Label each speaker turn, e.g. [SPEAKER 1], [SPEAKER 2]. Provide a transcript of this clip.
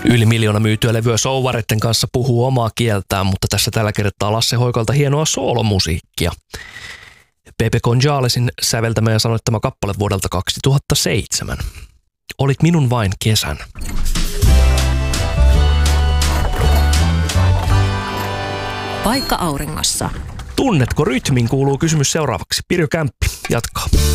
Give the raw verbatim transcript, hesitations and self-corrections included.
[SPEAKER 1] Yli miljoona myytyä levyä souvareiden kanssa puhuu omaa kieltään, mutta tässä tällä kertaa Lasse Hoikalta hienoa soolomusiikkia. Pepe Gonzalesin säveltämä ja sanoittama kappale vuodelta kaksituhattaseitsemän. Olit minun vain kesän.
[SPEAKER 2] Paikka auringossa.
[SPEAKER 1] Tunnetko rytmin, kuuluu kysymys seuraavaksi. Pirjo Kämppi jatkaa.